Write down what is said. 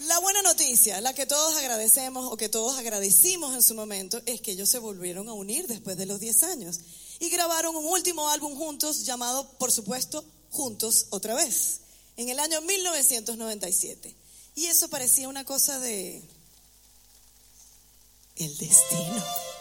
La buena noticia, la que todos agradecemos o que todos agradecimos en su momento, es que ellos se volvieron a unir después de los 10 años y grabaron un último álbum juntos llamado, por supuesto, Juntos otra vez, en el año 1997. Y eso parecía una cosa de el destino.